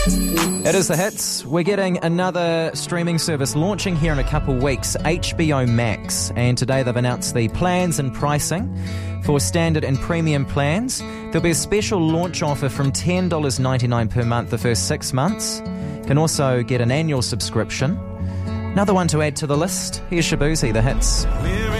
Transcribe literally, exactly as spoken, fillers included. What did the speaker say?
It is The Hits. We're getting another streaming service launching here in a couple weeks, H B O Max. And today they've announced the plans and pricing for standard and premium plans. There'll be a special launch offer from ten dollars ninety-nine per month the first six months. You can also get an annual subscription. Another one to add to the list. Here's Shabuzi, The Hits.